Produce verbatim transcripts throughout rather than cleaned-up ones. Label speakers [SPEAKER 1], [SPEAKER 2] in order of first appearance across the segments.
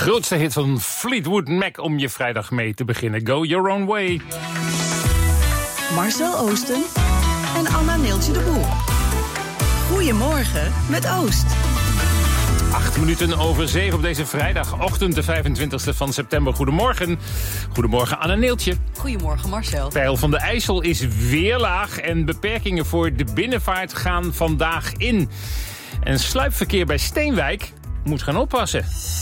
[SPEAKER 1] grootste hit van Fleetwood Mac om je vrijdag mee te beginnen. Go Your Own Way.
[SPEAKER 2] Marcel Oosten en Anna Neeltje de Boer. Goedemorgen met Oost.
[SPEAKER 1] Acht minuten over zeven op deze vrijdagochtend, de vijfentwintigste van september. Goedemorgen. Goedemorgen Anna Neeltje.
[SPEAKER 3] Goedemorgen Marcel.
[SPEAKER 1] Peil van de IJssel is weer laag en beperkingen voor de binnenvaart gaan vandaag in. En sluipverkeer bij Steenwijk moet gaan oppassen.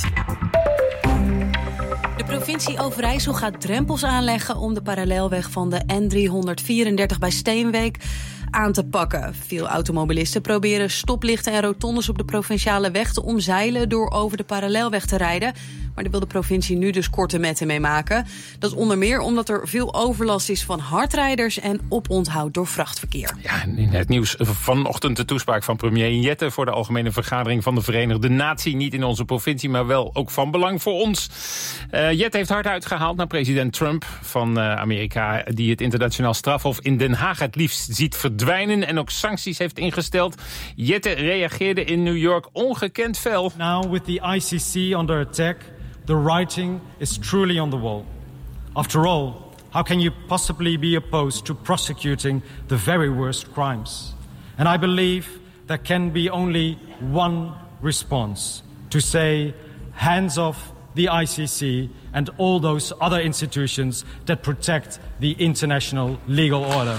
[SPEAKER 3] De provincie Overijssel gaat drempels aanleggen om de parallelweg van de N driehonderdvierendertig bij Steenwijk aan te pakken. Veel automobilisten proberen stoplichten en rotondes op de provinciale weg te omzeilen door over de parallelweg te rijden. Maar daar wil de provincie nu dus korte metten mee maken. Dat is onder meer omdat er veel overlast is van hardrijders en oponthoud door vrachtverkeer. Ja,
[SPEAKER 1] in het nieuws vanochtend de toespraak van premier Jette voor de Algemene Vergadering van de Verenigde Naties. Niet in onze provincie, maar wel ook van belang voor ons. Uh, Jette heeft hard uitgehaald naar president Trump van uh, Amerika, die het internationaal strafhof in Den Haag het liefst ziet verdwijnen en ook sancties heeft ingesteld. Jette reageerde in New York ongekend fel.
[SPEAKER 4] Now with the I C C under attack, the writing is truly on the wall. After all, how can you possibly be opposed to prosecuting the very worst crimes? And I believe there can be only one response: to say, hands off the I C C and all those other institutions that protect the international legal order.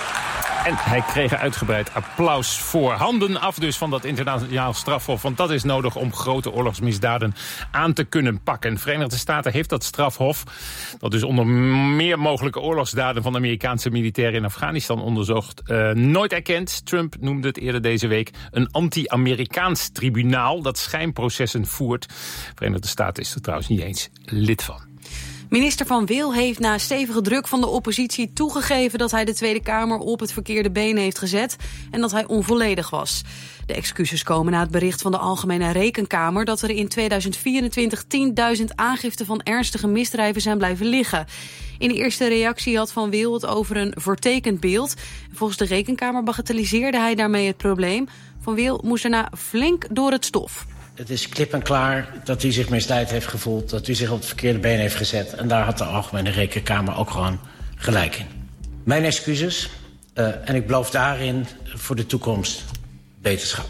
[SPEAKER 1] En hij kreeg uitgebreid applaus voor. Handen af dus van dat internationaal strafhof, want dat is nodig om grote oorlogsmisdaden aan te kunnen pakken. De Verenigde Staten heeft dat strafhof, dat dus onder meer mogelijke oorlogsdaden van Amerikaanse militairen in Afghanistan onderzocht, uh, nooit erkend. Trump noemde het eerder deze week een anti-Amerikaans tribunaal dat schijnprocessen voert. De Verenigde Staten is er trouwens niet eens lid van.
[SPEAKER 3] Minister Van Wil heeft na stevige druk van de oppositie toegegeven dat hij de Tweede Kamer op het verkeerde been heeft gezet en dat hij onvolledig was. De excuses komen na het bericht van de Algemene Rekenkamer dat er in tweeduizend vierentwintig tienduizend aangiften van ernstige misdrijven zijn blijven liggen. In de eerste reactie had Van Wil het over een vertekend beeld. Volgens de Rekenkamer bagatelliseerde hij daarmee het probleem. Van Wil moest daarna flink door het stof.
[SPEAKER 5] Het is klip en klaar dat u zich misleid heeft gevoeld, dat u zich op het verkeerde been heeft gezet. En daar had de Algemene Rekenkamer ook gewoon gelijk in. Mijn excuses uh, en ik beloof daarin voor de toekomst beterschap.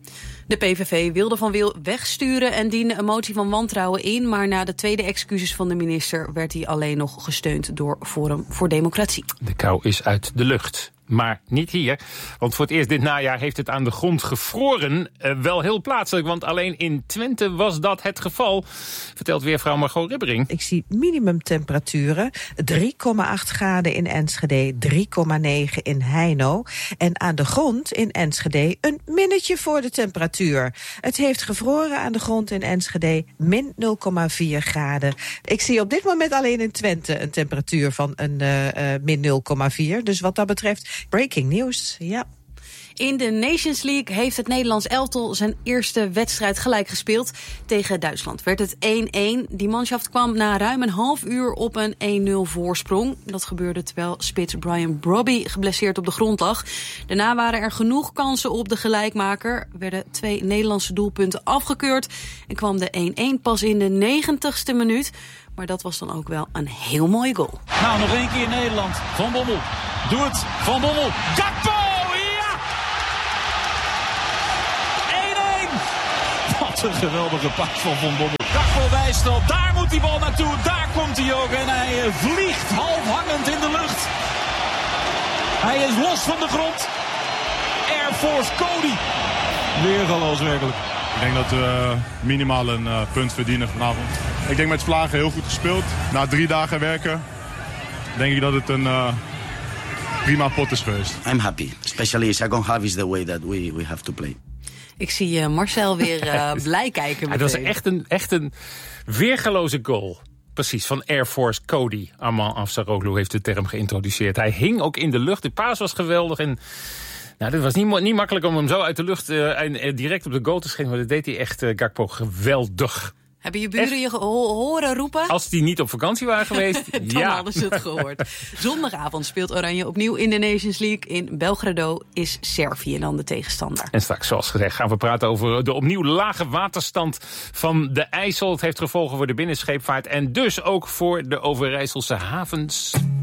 [SPEAKER 3] De P V V wilde Van Wil wegsturen en diende een motie van wantrouwen in, maar na de tweede excuses van de minister werd hij alleen nog gesteund door Forum voor Democratie.
[SPEAKER 1] De kou is uit de lucht. Maar niet hier, want voor het eerst dit najaar heeft het aan de grond gevroren. Uh, wel heel plaatselijk, want alleen in Twente was dat het geval. Vertelt weervrouw Margot Ribbering.
[SPEAKER 6] Ik zie minimumtemperaturen. drie komma acht graden in Enschede, drie komma negen in Heino. En aan de grond in Enschede een minnetje voor de temperatuur. Het heeft gevroren aan de grond in Enschede, min nul komma vier graden. Ik zie op dit moment alleen in Twente een temperatuur van een uh, uh, min nul komma vier. Dus wat dat betreft, breaking news, ja.
[SPEAKER 3] In de Nations League heeft het Nederlands elftal zijn eerste wedstrijd gelijk gespeeld. Tegen Duitsland werd het één-één. Die manschaft kwam na ruim een half uur op een één nul voorsprong. Dat gebeurde terwijl spits Brian Brobby geblesseerd op de grond lag. Daarna waren er genoeg kansen op de gelijkmaker. Werden twee Nederlandse doelpunten afgekeurd. En kwam de één-één pas in de negentigste minuut. Maar dat was dan ook wel een heel mooie goal.
[SPEAKER 7] Nou, nog één keer Nederland. Van Bommel. Doe het. Van Bommel. Gakpo! Ja! één-één! Wat een geweldige pas van Van Bommel. Gakpo wijst op. Daar moet die bal naartoe. Daar komt hij ook. En hij vliegt half hangend in de lucht. Hij is los van de grond. Air Force Cody.
[SPEAKER 8] Weergaloos werkelijk. Ik denk dat we minimaal een uh, punt verdienen vanavond. Ik denk met Vlagen heel goed gespeeld. Na drie dagen werken denk ik dat het een uh, prima pot is geweest.
[SPEAKER 9] I'm happy. Especially second half is the way that we, we have to play.
[SPEAKER 3] Ik zie uh, Marcel weer uh, blij kijken.
[SPEAKER 1] Ja, dat was echt een, echt een weergaloze goal. Precies, van Air Force Cody. Armand Afsaroglu heeft de term geïntroduceerd. Hij hing ook in de lucht. De paas was geweldig en nou, dit was niet, niet makkelijk om hem zo uit de lucht uh, en, uh, direct op de goal te schieten. Maar dat deed hij echt, uh, Gakpo, geweldig.
[SPEAKER 3] Hebben je buren je geho- horen roepen?
[SPEAKER 1] Als die niet op vakantie waren geweest,
[SPEAKER 3] Dan
[SPEAKER 1] ja.
[SPEAKER 3] hadden ze het gehoord. Zondagavond speelt Oranje opnieuw in de Nations League. In Belgrado is Servië dan de tegenstander.
[SPEAKER 1] En straks, zoals gezegd, gaan we praten over de opnieuw lage waterstand van de IJssel. Het heeft gevolgen voor de binnenscheepvaart en dus ook voor de Overijsselse havens.